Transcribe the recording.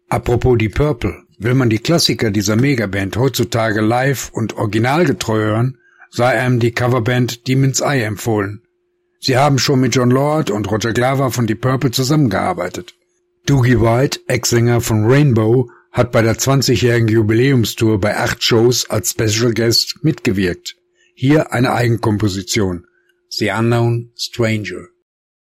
Apropos die Purple. Will man die Klassiker dieser Megaband heutzutage live und originalgetreu hören, sei einem die Coverband Demon's Eye empfohlen. Sie haben schon mit Jon Lord und Roger Glover von Deep Purple zusammengearbeitet. Dougie White, Ex-Sänger von Rainbow, hat bei der 20-jährigen Jubiläumstour bei 8 Shows als Special Guest mitgewirkt. Hier eine Eigenkomposition. The Unknown Stranger.